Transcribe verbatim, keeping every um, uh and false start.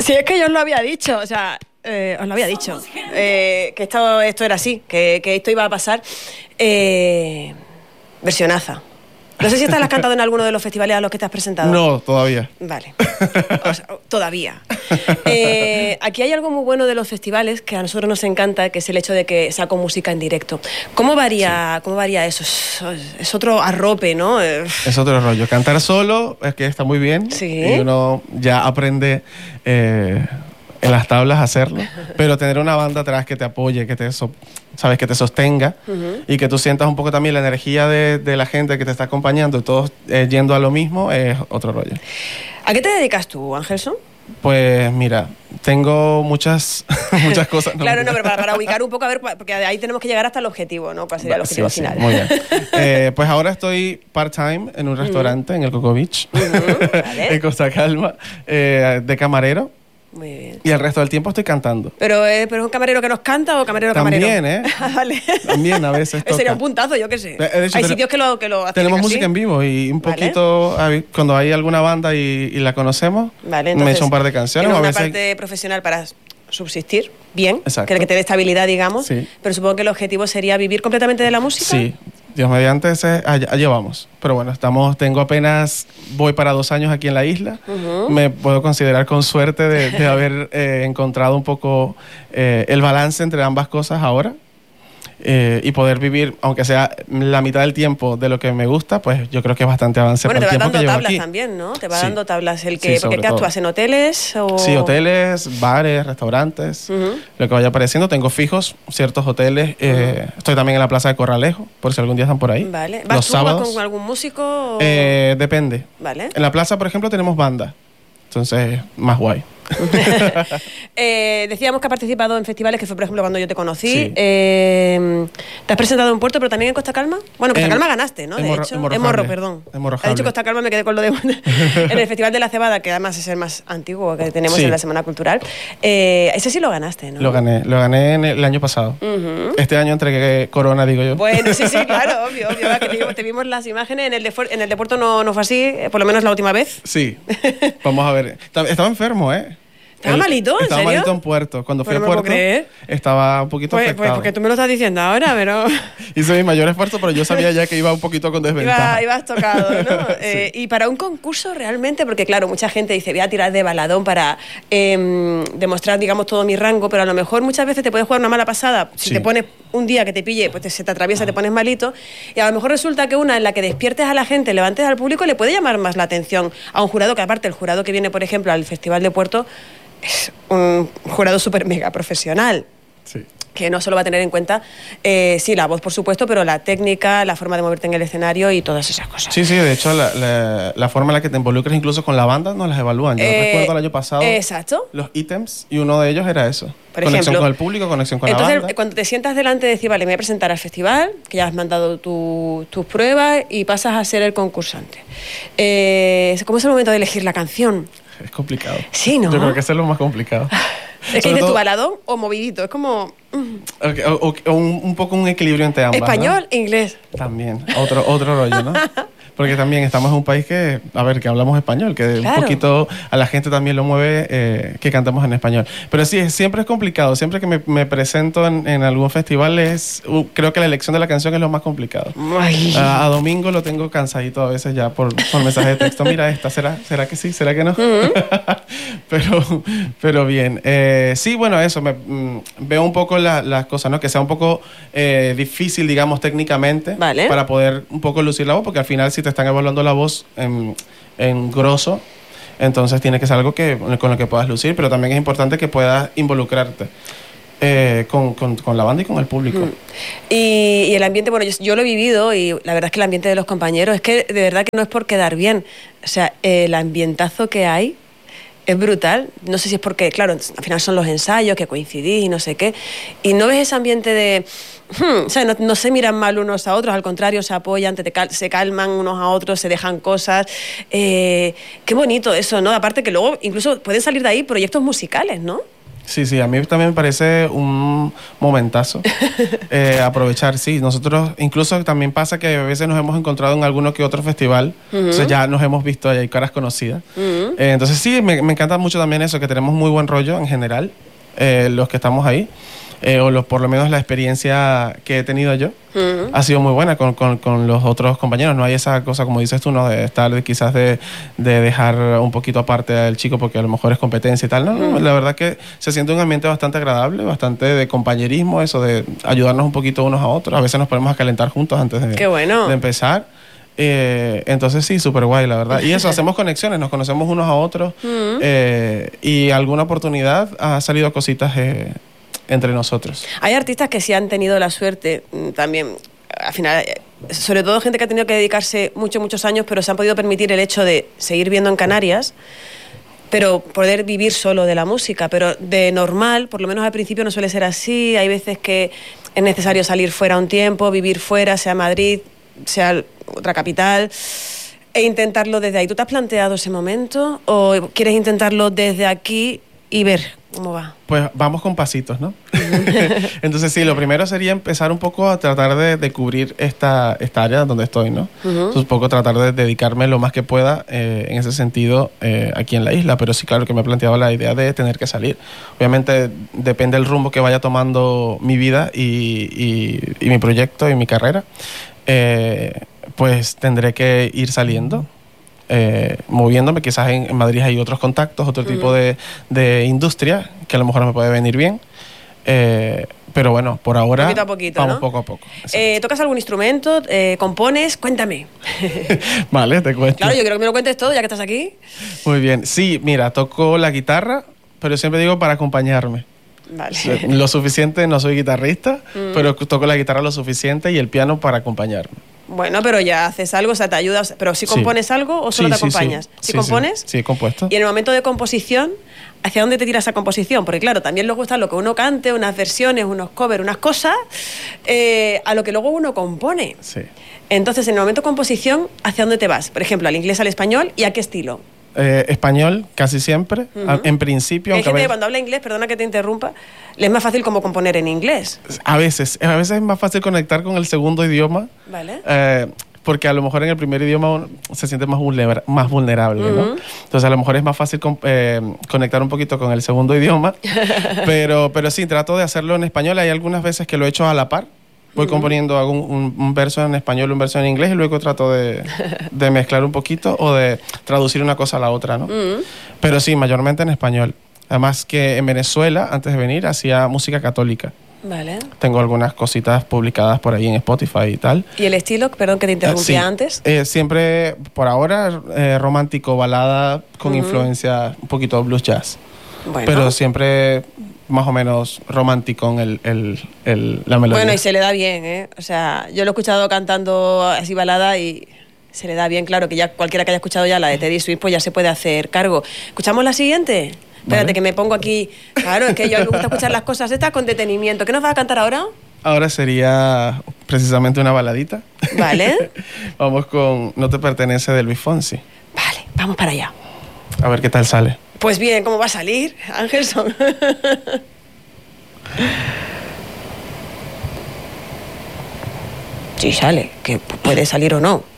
Sí, es que yo os lo había dicho, o sea, eh, os lo había dicho, eh, que esto, esto era así, que, que esto iba a pasar. Eh, versionaza. No sé si estas las has cantado en alguno de los festivales a los que te has presentado. No, todavía. Vale. O sea, todavía. Eh, aquí hay algo muy bueno de los festivales que a nosotros nos encanta, que es el hecho de que saco música en directo. ¿Cómo varía, sí. ¿cómo varía eso? Es, es otro arrope, ¿no? Es otro rollo. Cantar solo es que está muy bien. Sí. Y uno ya aprende eh, en las tablas a hacerlo. Pero tener una banda atrás que te apoye, que te... So sabes, que te sostenga, uh-huh. y que tú sientas un poco también la energía de, de la gente que te está acompañando, todos eh, yendo a lo mismo, es otro rollo. ¿A qué te dedicas tú, Angelson? Pues mira, tengo muchas muchas cosas. Claro, no, pero para, para ubicar un poco, a ver, porque ahí tenemos que llegar hasta el objetivo, ¿no? ¿Cuál sería el objetivo sí, final? Sí, muy bien. eh, pues ahora estoy part-time en un restaurante, uh-huh. en el Coco Beach, uh-huh. ¿Vale? En Costa Calma, eh, de camarero. Muy bien. Y el resto del tiempo estoy cantando. ¿Pero, eh, ¿pero es un camarero que nos canta o camarero También, camarero? También, ¿eh? Vale. También a veces toca. Sería un puntazo, yo qué sé. De hecho, hay sitios que lo, que lo hacen tenemos así. música en vivo y un poquito, ¿vale? Cuando hay alguna banda y, y la conocemos, vale, entonces, me echo un par de canciones. Tienes a una veces... parte profesional para subsistir bien, exacto. que, que te dé estabilidad, digamos, sí. Pero supongo que el objetivo sería vivir completamente de la música. Sí. Dios mediante, ese, allá, allá vamos. Pero bueno, estamos, tengo apenas, voy para dos años aquí en la isla. Uh-huh. Me puedo considerar con suerte de, de haber eh, encontrado un poco eh, el balance entre ambas cosas ahora. Eh, y poder vivir, aunque sea la mitad del tiempo de lo que me gusta, pues yo creo que es bastante avance. Bueno, para te el va tiempo dando que tablas llevo aquí. también, ¿no? Te va sí. dando tablas. El que, sí, ¿Qué actúas en hoteles? O... Sí, hoteles, bares, restaurantes, uh-huh. lo que vaya apareciendo. Tengo fijos ciertos hoteles. Eh, uh-huh. Estoy también en la Plaza de Corralejo, por si algún día están por ahí. Vale. ¿Vas Los tú sábados. vas con algún músico? O... Eh, depende. Vale. En la plaza, por ejemplo, tenemos banda. Entonces, más guay. eh, decíamos que has participado en festivales, que fue por ejemplo cuando yo te conocí. Sí. Eh, ¿Te has presentado en Puerto, pero también en Costa Calma? Bueno, Costa en, Calma ganaste, ¿no? En de morro, hecho, en en Morro, perdón. En Morro. Has dicho Costa Calma, me quedé con lo de en el Festival de la Cebada, que además es el más antiguo que tenemos sí. en la Semana Cultural. Eh, ese sí lo ganaste, ¿no? Lo gané, lo gané en el año pasado. Uh-huh. Este año entregué Corona, digo yo. Bueno, sí, sí, claro, obvio, obvio. Que te, vimos, te vimos las imágenes, en el de, en el de Puerto no, no fue así, por lo menos la última vez. Sí, vamos a ver. Estaba enfermo, ¿eh? ¿Estaba malito? ¿En estaba serio? malito en Puerto. Cuando fui pues a no Puerto, creer. estaba un poquito pues, afectado. Pues porque tú me lo estás diciendo ahora, pero... Hice mi mayor esfuerzo, pero yo sabía ya que iba un poquito con desventaja. Iba, ibas tocado, ¿no? sí. eh, y para un concurso realmente, porque claro, mucha gente dice, voy a tirar de baladón para eh, demostrar, digamos, todo mi rango, pero a lo mejor muchas veces te puedes jugar una mala pasada. Si sí. te pones un día que te pille, pues te, se te atraviesa, ah. te pones malito, y a lo mejor resulta que una en la que despiertes a la gente, levantes al público, le puede llamar más la atención a un jurado, que aparte el jurado que viene, por ejemplo, al Festival de Puerto, es un jurado súper mega profesional. Sí. Que no solo va a tener en cuenta, eh, sí, la voz, por supuesto, pero la técnica, la forma de moverte en el escenario y todas esas cosas. Sí, sí, de hecho, la, la, la forma en la que te involucras incluso con la banda nos las evalúan. Yo eh, recuerdo el año pasado exacto. los ítems y uno de ellos era eso. Por conexión ejemplo, con el público, conexión con entonces, la banda. Cuando te sientas delante de decir, vale, me voy a presentar al festival, que ya has mandado tu, tus pruebas y pasas a ser el concursante. Eh, ¿Cómo es el momento de elegir la canción? Es complicado. Sí, ¿no? Yo creo que eso es lo más complicado. Es que dices todo... tu baladón o movidito, es como... Okay, o, o, o un, un poco un equilibrio entre ambas. Español e ¿no? inglés. También, otro, otro rollo, ¿no? Porque también estamos en un país que, a ver, que hablamos español, que claro. un poquito a la gente también lo mueve eh, que cantamos en español. Pero sí, siempre es complicado. Siempre que me, me presento en, en algún festival, es, uh, creo que la elección de la canción es lo más complicado. A, a Domingo lo tengo cansadito a veces ya por, por mensaje de texto. Mira esta, ¿será, ¿será que sí? ¿Será que no? Uh-huh. pero, pero bien. Eh, sí, bueno, eso. Me, mm, veo un poco las la cosas, ¿no? Que sea un poco eh, difícil, digamos, técnicamente, vale. para poder un poco lucir la voz, porque al final si te están evaluando la voz en, en grosso, entonces tiene que ser algo que, con lo que puedas lucir, pero también es importante que puedas involucrarte eh, con, con, con la banda y con el público. Mm. Y, y el ambiente, bueno, yo, yo lo he vivido y la verdad es que el ambiente de los compañeros es que de verdad que no es por quedar bien, o sea, el ambientazo que hay es brutal. No sé si es porque, claro, al final son los ensayos, que coincidís y no sé qué. Y no ves ese ambiente de... Hmm, o sea, no, no se miran mal unos a otros, al contrario, se apoyan, te, te cal, se calman unos a otros, se dejan cosas. Eh, qué bonito eso, ¿no? Aparte que luego incluso pueden salir de ahí proyectos musicales, ¿no? Sí, sí, a mí también me parece un momentazo eh, aprovechar, sí. Nosotros, incluso también pasa que a veces nos hemos encontrado en alguno que otro festival, uh-huh. Entonces ya nos hemos visto, hay caras conocidas. Uh-huh. Eh, entonces sí, me, me encanta mucho también eso, que tenemos muy buen rollo en general, eh, los que estamos ahí. Eh, o lo, por lo menos la experiencia que he tenido yo uh-huh. ha sido muy buena con, con, con los otros compañeros. No hay esa cosa, como dices tú, ¿no? De estar de, quizás de, de dejar un poquito aparte al chico porque a lo mejor es competencia y tal. No, uh-huh. no, la verdad que se siente un ambiente bastante agradable, bastante de compañerismo, eso de ayudarnos un poquito unos a otros. A veces nos ponemos a calentar juntos antes de, Qué bueno. de empezar. Eh, entonces sí, súper guay, la verdad. Y eso, hacemos conexiones, nos conocemos unos a otros uh-huh. eh, y alguna oportunidad ha salido cositas eh, entre nosotros. Hay artistas que sí han tenido la suerte también, al final, sobre todo gente que ha tenido que dedicarse muchos, muchos años, pero se han podido permitir el hecho de seguir viendo en Canarias, pero poder vivir solo de la música. Pero de normal, por lo menos al principio no suele ser así. Hay veces que es necesario salir fuera un tiempo, vivir fuera, sea Madrid, sea otra capital, e intentarlo desde ahí. ¿Tú te has planteado ese momento o quieres intentarlo desde aquí y ver cómo va? Pues vamos con pasitos, ¿no? Entonces sí, lo primero sería empezar un poco a tratar de, de cubrir esta, esta área donde estoy, ¿no? Uh-huh. Entonces, un poco tratar de dedicarme lo más que pueda eh, en ese sentido eh, aquí en la isla, pero sí, claro que me he planteado la idea de tener que salir. Obviamente depende del rumbo que vaya tomando mi vida y, y, y mi proyecto y mi carrera, eh, pues tendré que ir saliendo. Eh, moviéndome, quizás en, en Madrid hay otros contactos, otro uh-huh. tipo de, de industria que a lo mejor me puede venir bien, eh, pero bueno, por ahora poquito a poquito, vamos ¿no? poco a poco. Eh, ¿Tocas algún instrumento? Eh, ¿Compones? Cuéntame. Vale, te cuento. Claro, yo creo que me lo cuentes todo ya que estás aquí. Muy bien, sí, mira, toco la guitarra, pero siempre digo para acompañarme. Vale. Lo suficiente, no soy guitarrista, mm. pero toco la guitarra lo suficiente y el piano para acompañarme. Bueno, pero ya haces algo, o sea, te ayudas. Pero si compones sí. algo o solo sí, te acompañas. Sí, sí. ¿Si sí, compones? Sí, sí, he compuesto. Y en el momento de composición, ¿hacia dónde te tiras esa composición? Porque claro, también nos gusta lo que uno cante, unas versiones, unos covers, unas cosas, eh, a lo que luego uno compone. Sí. Entonces, en el momento de composición, ¿hacia dónde te vas? Por ejemplo, al inglés, al español, ¿y a qué estilo? Eh, español, casi siempre. Uh-huh. En principio... Hay aunque gente ver... que cuando habla inglés, perdona que te interrumpa, le es más fácil como componer en inglés. A veces. A veces es más fácil conectar con el segundo idioma. Vale. Eh, porque a lo mejor en el primer idioma uno se siente más, vulnera- más vulnerable, uh-huh. ¿no? Entonces a lo mejor es más fácil con, eh, conectar un poquito con el segundo idioma. pero, pero sí, trato de hacerlo en español. Hay algunas veces que lo he hecho a la par. Voy uh-huh. componiendo, hago un, un, un verso en español, un verso en inglés y luego trato de, de mezclar un poquito o de traducir una cosa a la otra, ¿no? Uh-huh. Pero sí, mayormente en español. Además que en Venezuela, antes de venir, hacía música católica. Vale. Tengo algunas cositas publicadas por ahí en Spotify y tal. ¿Y el estilo? Perdón que te interrumpía eh, sí. antes. Eh, siempre, por ahora, eh, romántico, balada con uh-huh. influencia un poquito blues jazz. Bueno. Pero siempre más o menos romántico en el, el, el, la melodía. Bueno, y se le da bien, ¿eh? O sea, yo lo he escuchado cantando así balada y se le da bien, claro, que ya cualquiera que haya escuchado ya la de Teddy Swift, pues ya se puede hacer cargo. ¿Escuchamos la siguiente? Espérate, vale. Que me pongo aquí. Claro, es que yo me gusta escuchar las cosas estas con detenimiento. ¿Qué nos vas a cantar ahora? Ahora sería precisamente una baladita. Vale. Vamos con No te pertenece de Luis Fonsi. Vale, vamos para allá. A ver qué tal sale. Pues bien, ¿cómo va a salir, Angelson? Sí, sale, que puede salir o no.